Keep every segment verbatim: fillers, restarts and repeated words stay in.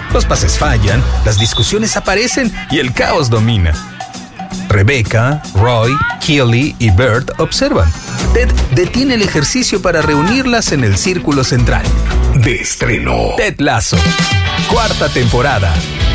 Los pases fallan, las discusiones aparecen y el caos domina. Rebecca, Roy, Keely y Bert observan. Ted detiene el ejercicio para reunirlas en el círculo central. De estreno, Ted Lasso, cuarta temporada.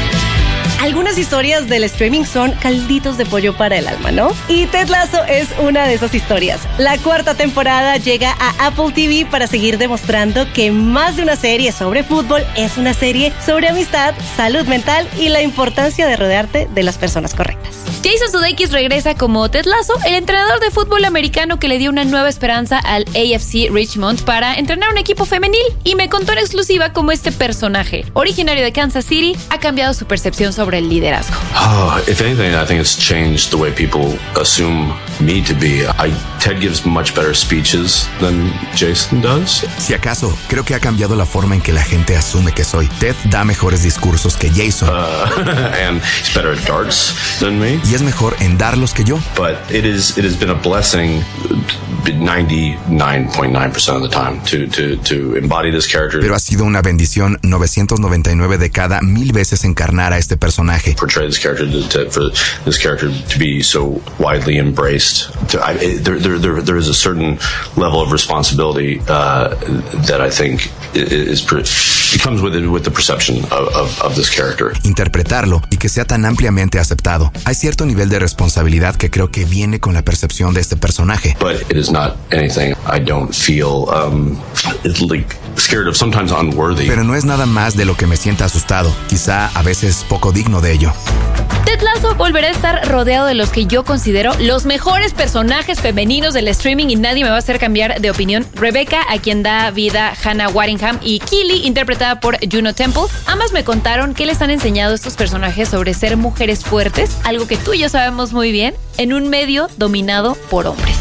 Algunas historias del streaming son calditos de pollo para el alma, ¿no? Y Ted Lasso es una de esas historias. La cuarta temporada llega a Apple T V para seguir demostrando que más de una serie sobre fútbol es una serie sobre amistad, salud mental y la importancia de rodearte de las personas correctas. Jason Sudeikis regresa como Ted Lasso, el entrenador de fútbol americano que le dio una nueva esperanza al A F C Richmond para entrenar un equipo femenil, y me contó en exclusiva cómo este personaje, originario de Kansas City, ha cambiado su percepción sobre el liderazgo. Oh, if anything, I think it's changed the way people assume me to be. I, Ted gives much better speeches than Jason does. Si acaso, creo que ha cambiado la forma en que la gente asume que soy. Ted da mejores discursos que Jason. Uh, and he's better at darts than me. Y es mejor en darlos que yo. But it is it has been a blessing ninety-nine point nine percent of the time to to to embody this character. Pero ha sido una bendición novecientos noventa y nueve de cada mil veces encarnar a este personaje. Portray this character to, to, for this character to be so widely embraced. To, I, there, there there there is a certain level of responsibility uh, that I think is, is comes with it, with the perception of, of of this character. Interpretarlo y que sea tan ampliamente aceptado. Hay cierto nivel de responsabilidad que creo que viene con la percepción de este personaje. But it is not anything I don't feel um, like scared of, sometimes unworthy. Pero no es nada más de lo que me sienta asustado, quizá a veces poco digno de ello. Ted Lasso volverá a estar rodeado de los que yo considero los mejores personajes femeninos del streaming y nadie me va a hacer cambiar de opinión. Rebecca, a quien da vida Hannah Waddingham, y Keely, interpretada por Juno Temple. Ambas me contaron que les han enseñado estos personajes sobre ser mujeres fuertes, algo que tú y yo sabemos muy bien, en un medio dominado por hombres.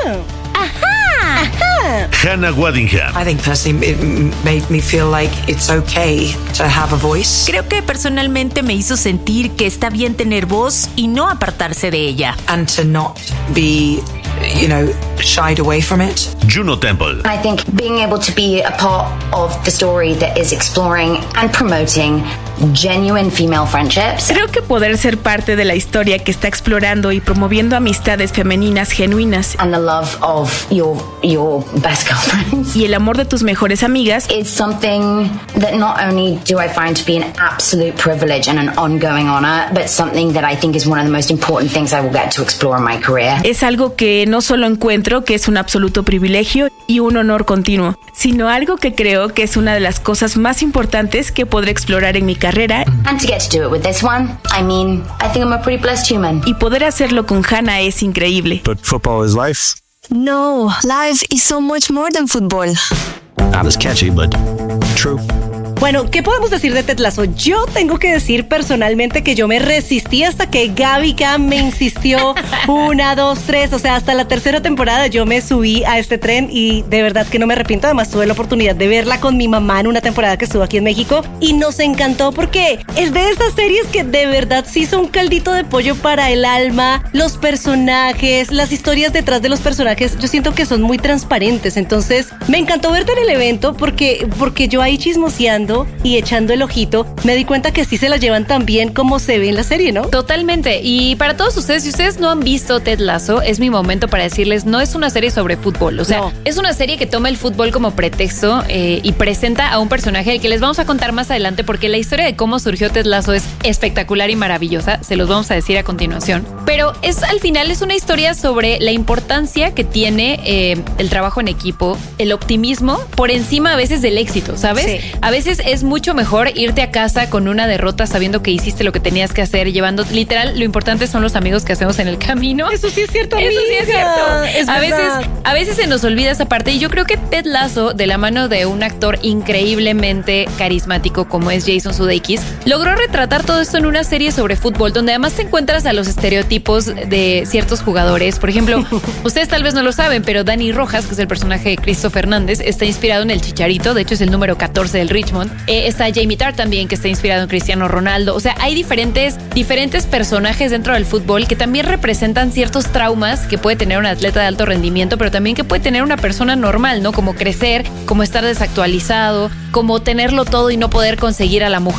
Oh. ¡Ajá! ¡Ajá! Hannah Waddingham. I think personally it made me feel like it's okay to have a voice. Creo que personalmente me hizo sentir que está bien tener voz y no apartarse de ella. And to not be, you know, shied away from it. Juno Temple. I think being able to be a part of the story that is exploring and promoting genuine female friendships. Creo que poder ser parte de la historia que está explorando y promoviendo amistades femeninas genuinas And the love of your your best girlfriends. Y el amor de tus mejores amigas. It's something that not only do I find to be an absolute privilege and an ongoing honor, but something that I think is one of the most important things I will get to explore in my career. Es algo que no solo encuentro que es un absoluto privilegio y un honor continuo, sino algo que creo que es una de las cosas más importantes que podré explorar en mi carrera. And to get to do it with this one, I mean, I think I'm a pretty blessed human. Y poder hacerlo con Hannah es increíble. But football is life. No, life is so much more than football. Not as catchy, but true. Bueno, ¿qué podemos decir de Ted Lasso? Yo tengo que decir personalmente que yo me resistí hasta que Gaby Cam me insistió. Una, dos, tres, o sea, hasta la tercera temporada yo me subí a este tren y de verdad que no me arrepiento. Además tuve la oportunidad de verla con mi mamá en una temporada que estuvo aquí en México y nos encantó porque es de esas series que de verdad sí son un caldito de pollo para el alma. Los personajes, las historias detrás de los personajes, yo siento que son muy transparentes. Entonces me encantó verte en el evento porque, porque yo ahí chismoseando y echando el ojito, me di cuenta que sí se la llevan tan bien como se ve en la serie, ¿no? Totalmente. Y para todos ustedes, si ustedes no han visto Ted Lasso, es mi momento para decirles, no es una serie sobre fútbol. O sea, no. Es una serie que toma el fútbol como pretexto eh, y presenta a un personaje al que les vamos a contar más adelante porque la historia de cómo surgió Ted Lasso es espectacular y maravillosa. Se los vamos a decir a continuación. Pero es al final es una historia sobre la importancia que tiene eh, el trabajo en equipo, el optimismo por encima a veces del éxito, ¿sabes? Sí. A veces es mucho mejor irte a casa con una derrota sabiendo que hiciste lo que tenías que hacer, llevando literal, lo importante son los amigos que hacemos en el camino. Eso sí es cierto, amiga. Eso sí es cierto. Es a veces, a veces se nos olvida esa parte y yo creo que Ted Lasso, de la mano de un actor increíblemente carismático como es Jason Sudeikis, logró retratar todo esto en una serie sobre fútbol donde además te encuentras a los estereotipos de ciertos jugadores. Por ejemplo, ustedes tal vez no lo saben, pero Dani Rojas, que es el personaje de Cristo Fernández, está inspirado en el Chicharito, de hecho es el número catorce del Richmond. Eh, está Jamie Tartt también, que está inspirado en Cristiano Ronaldo. O sea, hay diferentes, diferentes personajes dentro del fútbol que también representan ciertos traumas que puede tener un atleta de alto rendimiento, pero también que puede tener una persona normal, ¿no? Como crecer, como estar desactualizado, como tenerlo todo y no poder conseguir a la mujer